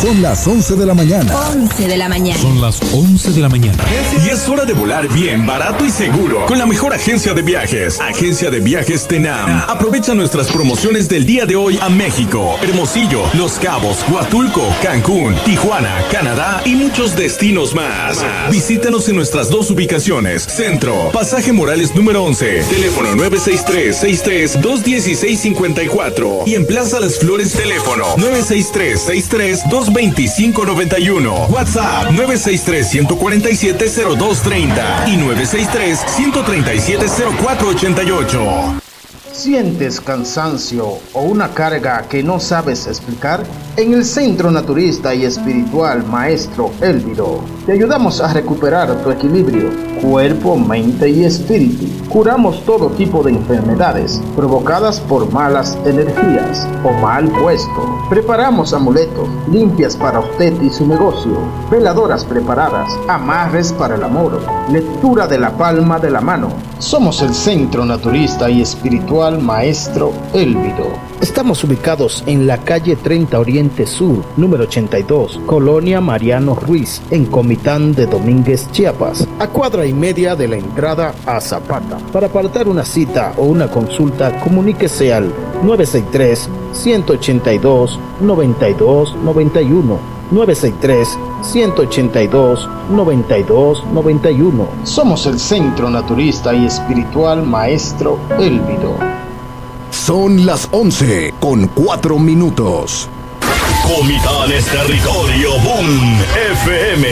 Son las 11 de la mañana. 11 de la mañana. Son las 11 de la mañana. Y es hora de volar bien, barato y seguro con la mejor agencia de viajes. Agencia de Viajes Tenam. Aprovecha nuestras promociones del día de hoy a México, Hermosillo, Los Cabos, Huatulco, Cancún, Tijuana, Canadá y muchos destinos más. Visítanos en nuestras dos ubicaciones. Centro, Pasaje Morales número 11, teléfono 963-63-216-54. Y en Plaza Las Flores, teléfono 963-63-225-91. WhatsApp 963-147-0230 y 963-137-0488. ¿Sientes cansancio o una carga que no sabes explicar? En el Centro Naturista y Espiritual Maestro Elviro, te ayudamos a recuperar tu equilibrio, cuerpo, mente y espíritu. Curamos todo tipo de enfermedades provocadas por malas energías o mal puesto. Preparamos amuletos, limpias para usted y su negocio, veladoras preparadas, amarres para el amor, lectura de la palma de la mano. Somos el Centro Naturista y Espiritual Maestro Elviro. Estamos ubicados en la calle 30 Oriente Sur, número 82, Colonia Mariano Ruiz, en Comitán de Domínguez, Chiapas, a cuadra y media de la entrada a Zapata. Para apartar una cita o una consulta, comuníquese al 963-182-9291. 963-182-9291. Somos el Centro Naturista y Espiritual Maestro Elviro. Son las 11:04. Comitán es territorio Boom FM.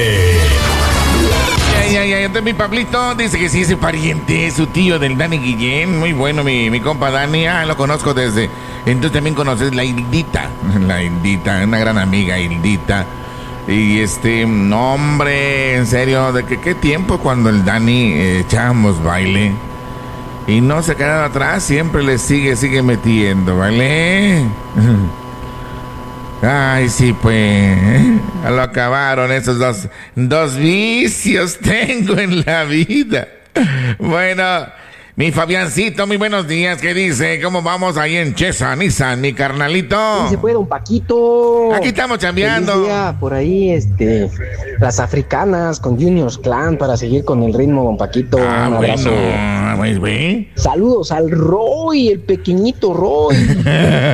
Ya, este mi Pablito dice que sí es pariente, su tío del Dani Guillén. Muy bueno, mi compa Dani. Lo conozco desde. Entonces también conoces la Hildita, una gran amiga, Hildita. Y no, hombre, en serio, de que qué tiempo cuando el Dani echábamos baile. Y no se queda atrás, siempre le sigue metiendo, ¿vale? Ay, sí, pues, lo acabaron esos dos vicios tengo en la vida. Bueno, mi Fabiancito, muy buenos días, ¿qué dice? ¿Cómo vamos ahí en Chesa, Nissan, mi carnalito? Sí se puede, don Paquito. Aquí estamos chambeando. Feliz día, por ahí, las africanas con Juniors Clan para seguir con el ritmo, don Paquito. Un abrazo. Bueno, Saludos al Roy, el pequeñito Roy.